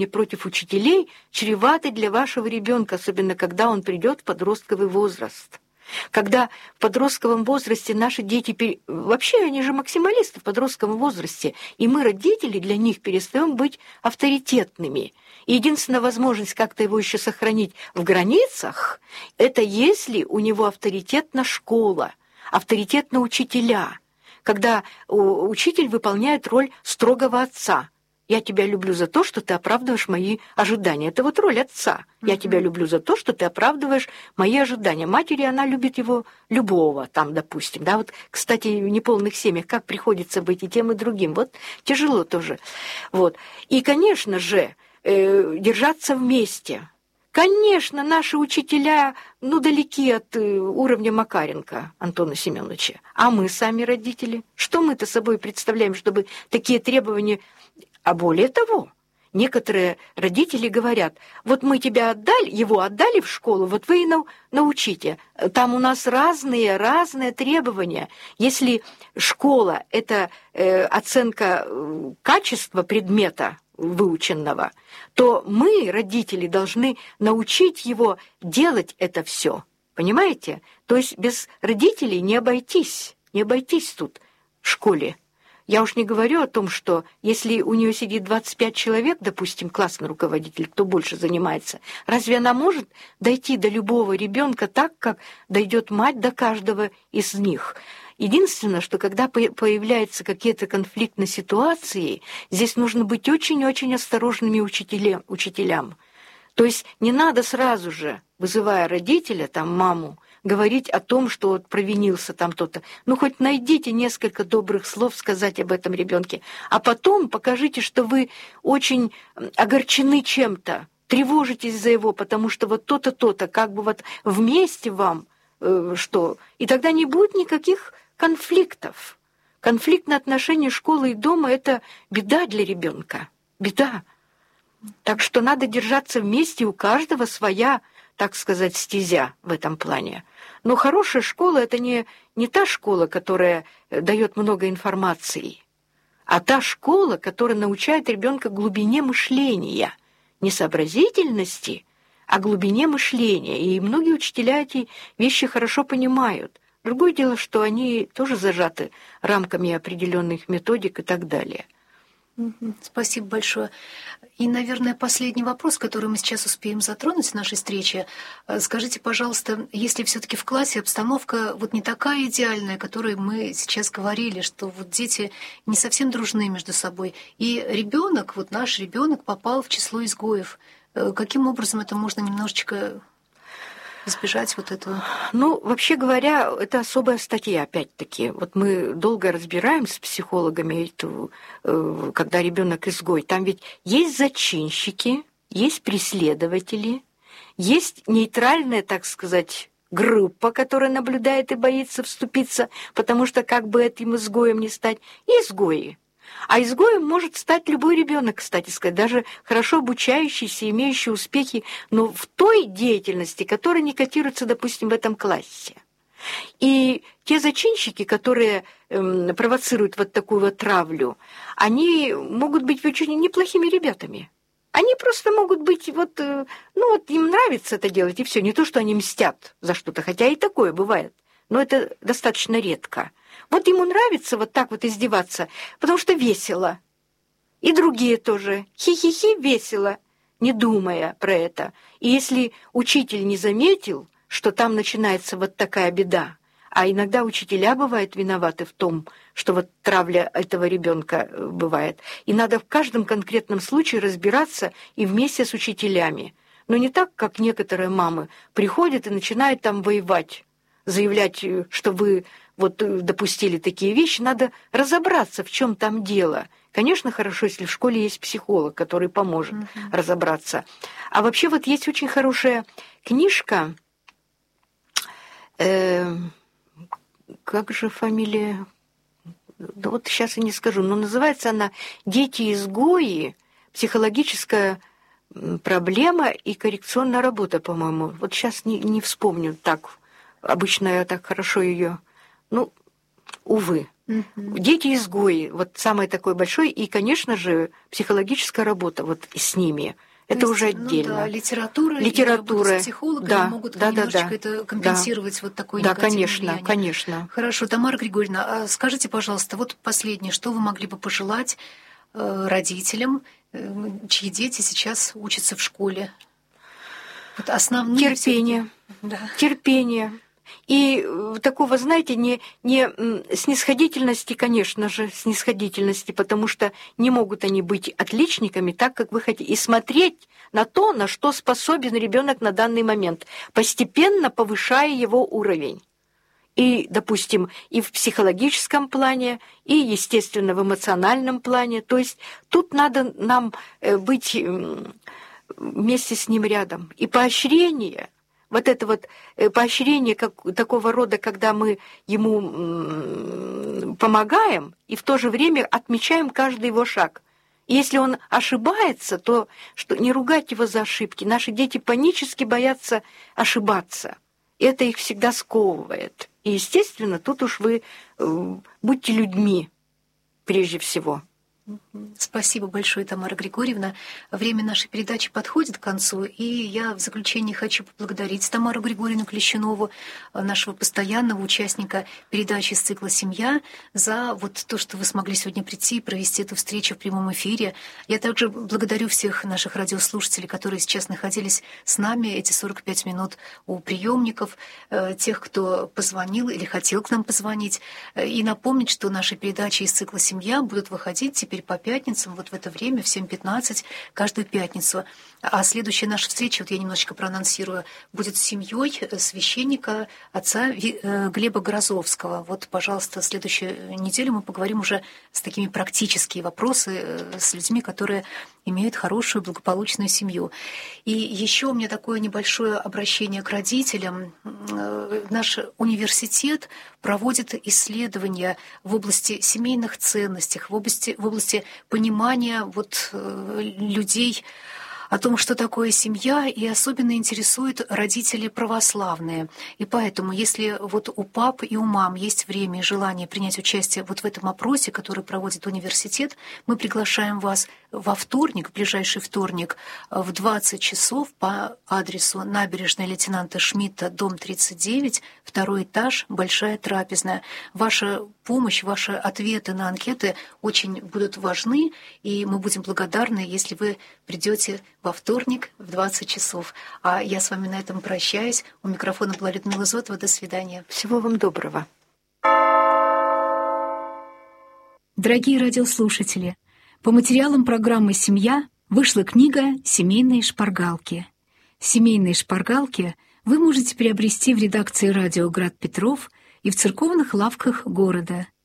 против учителей чреваты для вашего ребенка, особенно когда он придет в подростковый возраст. Когда в подростковом возрасте наши дети, вообще они же максималисты в подростковом возрасте, и мы, родители, для них перестаем быть авторитетными. И единственная возможность как-то его еще сохранить в границах, это если у него авторитетна школа, авторитетна учителя, когда учитель выполняет роль строгого отца. Я тебя люблю за то, что ты оправдываешь мои ожидания. Это вот роль отца. Я тебя люблю за то, что ты оправдываешь мои ожидания. Матери, она любит его любого, там, допустим. Да, вот, кстати, в неполных семьях как приходится быть и тем, и другим. Вот тяжело тоже. Вот. И, конечно же, держаться вместе. Конечно, наши учителя, далеки от уровня Макаренко Антона Семеновича. А мы сами, родители, что мы-то собой представляем, чтобы такие требования... А более того, некоторые родители говорят, вот мы его отдали в школу, вот вы и научите. Там у нас разные требования. Если школа – это оценка качества предмета выученного, то мы, родители, должны научить его делать это все. Понимаете? То есть без родителей не обойтись тут в школе. Я уж не говорю о том, что если у нее сидит 25 человек, допустим, классный руководитель, кто больше занимается, разве она может дойти до любого ребенка так, как дойдет мать до каждого из них? Единственное, что когда появляются какие-то конфликтные ситуации, здесь нужно быть очень-очень осторожными учителям. То есть не надо сразу же, вызывая родителя, там, маму, говорить о том, что вот провинился там кто-то. Хоть найдите несколько добрых слов сказать об этом ребенке, а потом покажите, что вы очень огорчены чем-то, тревожитесь за его, потому что вот то-то, то-то, как бы вот вместе вам что. И тогда не будет никаких конфликтов. Конфликтные отношения школы и дома – это беда для ребенка. Беда. Так что надо держаться вместе, у каждого своя, так сказать, стезя в этом плане. Но хорошая школа – это не та школа, которая дает много информации, а та школа, которая научает ребенка глубине мышления, не сообразительности, а глубине мышления. И многие учителя эти вещи хорошо понимают. Другое дело, что они тоже зажаты рамками определенных методик и так далее. Спасибо большое. И, наверное, последний вопрос, который мы сейчас успеем затронуть в нашей встрече. Скажите, пожалуйста, если все-таки в классе обстановка вот не такая идеальная, о которой мы сейчас говорили, что вот дети не совсем дружны между собой, и ребенок, вот наш ребенок попал в число изгоев, каким образом это можно немножечко избежать вот этого? Вообще говоря, это особая статья, опять-таки. Вот мы долго разбираем с психологами, когда ребенок изгой. Там ведь есть зачинщики, есть преследователи, есть нейтральная, так сказать, группа, которая наблюдает и боится вступиться, потому что как бы этим изгоем не стать, и изгои. А изгоем может стать любой ребенок, кстати сказать, даже хорошо обучающийся, имеющий успехи, но в той деятельности, которая не котируется, допустим, в этом классе. И те зачинщики, которые провоцируют вот такую вот травлю, они могут быть очень неплохими ребятами. Они просто могут быть им нравится это делать, и все. Не то, что они мстят за что-то, хотя и такое бывает, но это достаточно редко. Вот ему нравится вот так вот издеваться, потому что весело. И другие тоже. Хи-хи-хи, весело, не думая про это. И если учитель не заметил, что там начинается вот такая беда, а иногда учителя бывают виноваты в том, что вот травля этого ребенка бывает, и надо в каждом конкретном случае разбираться и вместе с учителями. Но не так, как некоторые мамы приходят и начинают там воевать, заявлять, что вы вот допустили такие вещи, надо разобраться, в чем там дело. Конечно, хорошо, если в школе есть психолог, который поможет разобраться. А вообще вот есть очень хорошая книжка, как же фамилия? Да вот сейчас и не скажу, но называется она «Дети-изгои. Психологическая проблема и коррекционная работа», по-моему. Вот сейчас не вспомню так. Обычно я так хорошо ее... увы. Дети-изгои, вот самое такое большое, и, конечно же, психологическая работа вот с ними. Это уже отдельно. Да, литература и работа с психологами могут немножечко это компенсировать, вот такое негативное влияние. Да, конечно. Хорошо, Тамара Григорьевна, скажите, пожалуйста, вот последнее, что вы могли бы пожелать родителям, чьи дети сейчас учатся в школе? Вот основные терпение. И такого, знаете, не снисходительности, конечно же, снисходительности, потому что не могут они быть отличниками так, как вы хотите, и смотреть на то, на что способен ребенок на данный момент, постепенно повышая его уровень. И, допустим, и в психологическом плане, и, естественно, в эмоциональном плане. То есть тут надо нам быть вместе с ним рядом. И поощрение, вот это вот поощрение такого рода, когда мы ему помогаем и в то же время отмечаем каждый его шаг. И если он ошибается, то что не ругать его за ошибки. Наши дети панически боятся ошибаться. Это их всегда сковывает. И, естественно, тут уж вы будьте людьми прежде всего. Спасибо большое, Тамара Григорьевна. Время нашей передачи подходит к концу, и я в заключение хочу поблагодарить Тамару Григорьевну Клещунову, нашего постоянного участника передачи из цикла «Семья», за вот то, что вы смогли сегодня прийти и провести эту встречу в прямом эфире. Я также благодарю всех наших радиослушателей, которые сейчас находились с нами эти 45 минут у приемников, тех, кто позвонил или хотел к нам позвонить. И напомнить, что наши передачи из цикла «Семья» будут выходить теперь по пятницам, вот в это время, в 7:15, каждую пятницу. А следующая наша встреча, вот я немножечко проанонсирую, будет с семьей священника отца Глеба Грозовского. Вот, пожалуйста, следующую неделю мы поговорим уже с такими практическими вопросами, с людьми, которые имеют хорошую, благополучную семью. И еще у меня такое небольшое обращение к родителям. Наш университет проводит исследования в области семейных ценностей, в области понимания людей о том, что такое семья, и особенно интересуют родители православные. И поэтому, если вот у пап и у мам есть время и желание принять участие вот в этом опросе, который проводит университет, мы приглашаем вас во вторник, в ближайший вторник, в 20 часов по адресу набережная лейтенанта Шмидта, дом 39, 2 этаж, Большая Трапезная. Ваша помощь, ваши ответы на анкеты очень будут важны, и мы будем благодарны, если вы придете во вторник в 20 часов. А я с вами на этом прощаюсь. У микрофона была Людмила Зотова. До свидания. Всего вам доброго. Дорогие радиослушатели, по материалам программы «Семья» вышла книга «Семейные шпаргалки». «Семейные шпаргалки» вы можете приобрести в редакции радио «Град Петров» и в церковных лавках города.